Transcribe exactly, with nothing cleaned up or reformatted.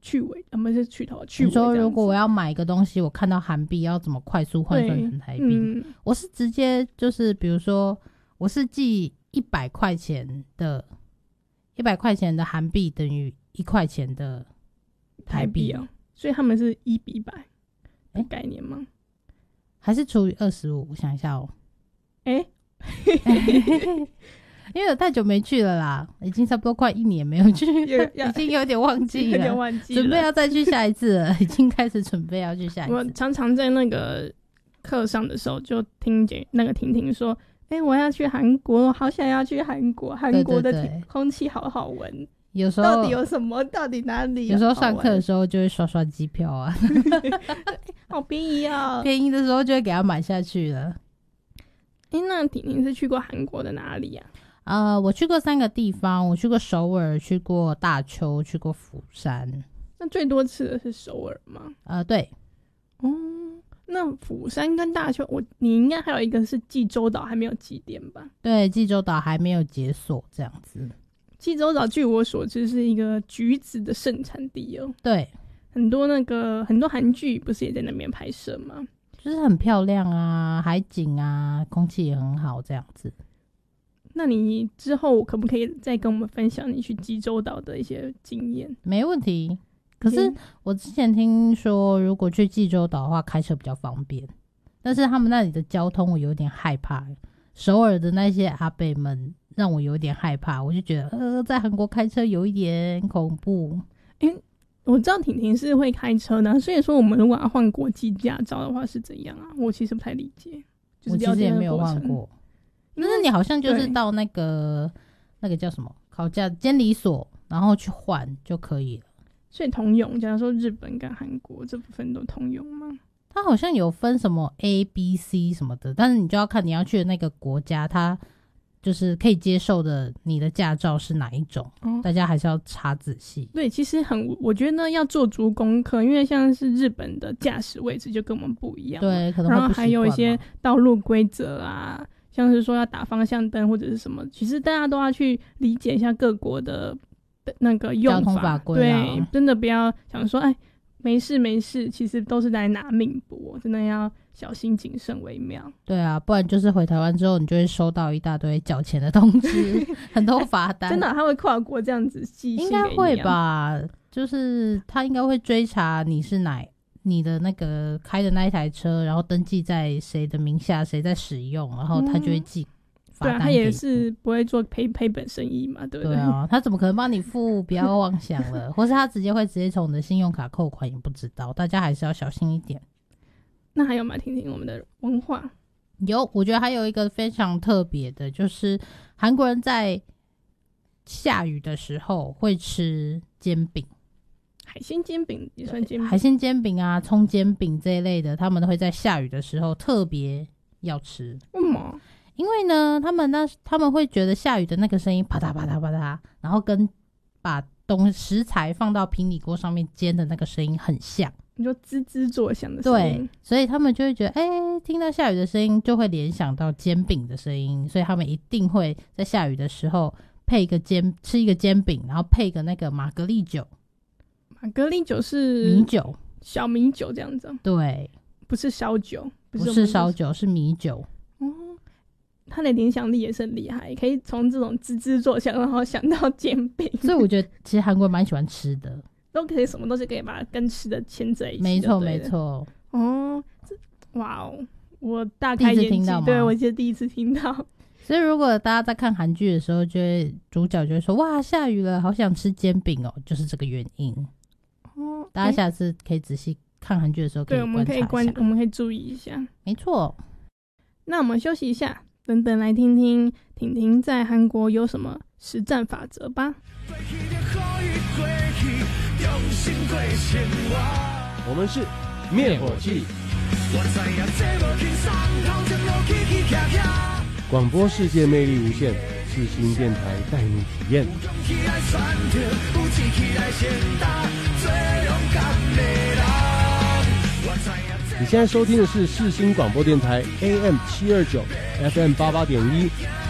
去尾，啊不是去头去尾。 你说如果我要买一个东西，我看到韩币要怎么快速换算成台币？嗯，我是直接就是比如说我是记一百块钱的，一百块钱的韩币等于一块钱的台币啊，所以他们是一比一百的概念吗？ 还是除以二十五？我想一下哦。哎、欸，因为我太久没去了啦，已经差不多快一年没有去，已经有点忘记了， 有点忘记了， 准备要再去下一次了，已经开始准备要去下一次。 我常常在那个课上的时候就听见那个婷婷说：“哎、欸，我要去韩国，我好想要去韩国，韩国的空气好好闻。”有时候到底有什么？到底哪里有？ 有时候上课的时候就会刷刷机票啊， 好便宜啊！ 便宜的时候就会给他买下去了。 哎、欸，那婷婷是去过韩国的哪里啊？ 呃，我去过三个地方，我去过首尔，去过大邱，去过釜山。 那最多次的是首尔吗？ 呃，对。 哦，那釜山跟大邱，我你应该还有一个是济州岛还没有集点吧？ 对，济州岛还没有解锁，这样子。 济州岛据我所知是一个橘子的盛产地哦。 对， 很多那个很多韩剧不是也在那边拍摄吗？ 就是很漂亮啊，海景啊，空气也很好，这样子。 那你之后可不可以再跟我们分享你去济州岛的一些经验？ 没问题。可是我之前听说，如果去济州岛的话，开车比较方便，但是他们那里的交通我有点害怕。首尔的那些阿伯们让我有点害怕，我就觉得呃，在韩国开车有一点恐怖。 因为我知道婷婷是会开车的，所以说我们如果要换国际驾照的话是怎样啊？我其实不太理解，就是、 我其实也没有换过。但是你好像就是到那个那个叫什么考驾监理所，然后去换就可以了。 所以通用，假如说日本跟韩国这部分都通用吗？ 它好像有分什么 A、B、C 什么的，但是你就要看你要去的那个国家，它就是可以接受的你的驾照是哪一种、哦、大家还是要查仔细。 对，其实很我觉得要做足功课，因为像是日本的驾驶位置就跟我们不一样， 对，可能会不习惯嘛。 然后还有一些道路规则啊，像是说要打方向灯或者是什么，其实大家都要去理解一下各国的那个用法， 交通法规、啊、 对，真的不要想说哎没事没事，其实都是来拿命搏，真的要小心谨慎为妙。 对啊，不然就是回台湾之后你就会收到一大堆缴钱的通知很多罚单。 真的他会跨国这样子寄信给你、啊、 应该会吧，就是他应该会追查你是哪你的那个开的那一台车，然后登记在谁的名下，谁在使用，然后他就会寄罚单给你、嗯、对啊， 他也是不会做赔赔本生意嘛，对不对？ 对啊，他怎么可能帮你付？不要妄想了或是他直接会直接从你的信用卡扣款，也不知道，大家还是要小心一点。 那还有吗？听听我们的文化。 有，我觉得还有一个非常特别的，就是韩国人在下雨的时候会吃煎饼， 海鲜煎饼也算煎饼， 海鲜煎饼啊、葱煎饼这一类的，他们都会在下雨的时候特别要吃。 为什么？ 因为呢，他们那他们会觉得下雨的那个声音啪嗒啪嗒啪嗒，然后跟把东食材放到平底锅上面煎的那个声音很像。 你说滋滋作响的声音， 对，所以他们就会觉得，哎、欸，听到下雨的声音就会联想到煎饼的声音，所以他们一定会在下雨的时候配一个煎，吃一个煎饼，然后配一个那个玛格丽酒。 玛格丽酒是米酒， 小米酒这样子。 对， 不是烧酒， 不是烧酒，是米酒。 哦，他的联想力也是很厉害，可以从这种滋滋作响，然后想到煎饼。 所以我觉得其实韩国人蛮喜欢吃的。 都可以，什么都是可以把它跟吃的牵在一起。 没错，没错。 哦，哇哦，我大开眼界，对，我是第一次听到。 所以如果大家在看韩剧的时候，就会主角就会说：“哇，下雨了，好想吃煎饼哦！”就是这个原因。哦，大家下次可以仔细看韩剧的时候可以观察一下。对，我们可以观， 我们可以注意一下。 没错。 那我们休息一下，等等来听听婷婷在韩国有什么实战法则吧。 我们是灭火器，广播世界魅力无限，世新电台带你体验。你现在收听的是世新广播电台 A M 七二九 F M 八八点一，